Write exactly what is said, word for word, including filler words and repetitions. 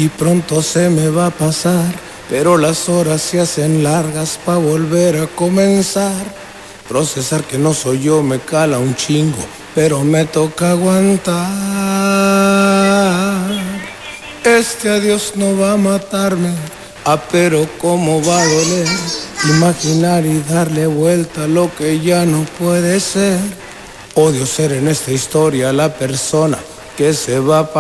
y pronto se me va a pasar, pero las horas se hacen largas pa' volver a comenzar. Procesar que no soy yo me cala un chingo, pero me toca aguantar. Este adiós no va a matarme, ah, pero cómo va a doler imaginar y darle vuelta a lo que ya no puede ser. Odio ser en esta historia la persona que se va a